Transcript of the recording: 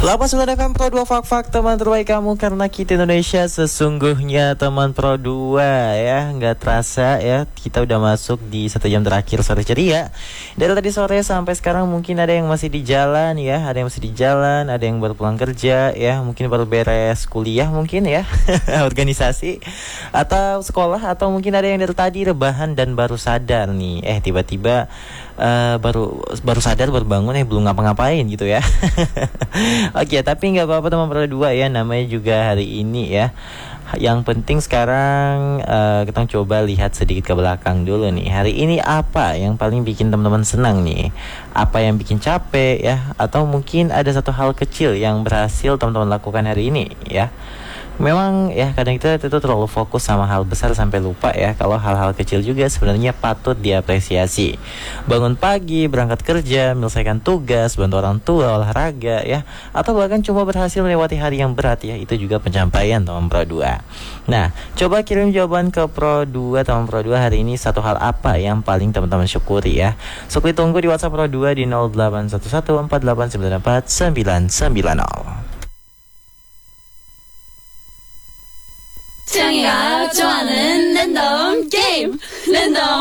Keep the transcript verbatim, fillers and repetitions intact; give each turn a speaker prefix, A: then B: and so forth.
A: delapan puluh sembilan F M Pro dua Fak-Fak, teman terbaik kamu karena kita Indonesia sesungguhnya teman Pro dua ya. Nggak terasa ya, kita udah masuk di satu jam terakhir sore ceria. Dari tadi sore sampai sekarang mungkin ada yang masih di jalan ya, ada yang masih di jalan, ada yang baru pulang kerja ya, mungkin baru beres kuliah mungkin ya, organisasi atau sekolah, atau mungkin ada yang dari tadi rebahan dan baru sadar nih, eh tiba-tiba uh, baru baru sadar baru bangun eh belum ngapa-ngapain gitu ya. Oke, tapi nggak apa-apa teman Pro dua ya, namanya juga hari ini ya. Yang penting sekarang uh, kita coba lihat sedikit ke belakang dulu nih. Hari ini apa yang paling bikin teman-teman senang nih? Apa yang bikin capek ya? Atau mungkin ada satu hal kecil yang berhasil teman-teman lakukan hari ini ya? Memang ya kadang kita itu terlalu fokus sama hal besar sampai lupa ya kalau hal-hal kecil juga sebenarnya patut diapresiasi. Bangun pagi, berangkat kerja, menyelesaikan tugas, bantu orang tua, olahraga ya, atau bahkan cuma berhasil melewati hari yang berat ya, itu juga pencapaian teman Pro dua. Nah, coba kirim jawaban ke Pro dua, teman Pro dua, hari ini satu hal apa yang paling teman-teman syukuri ya. Sukri tunggu di WhatsApp Pro dua di nol delapan satu satu empat delapan sembilan empat sembilan sembilan nol.
B: 정의가 좋아하는 랜덤 게임 랜덤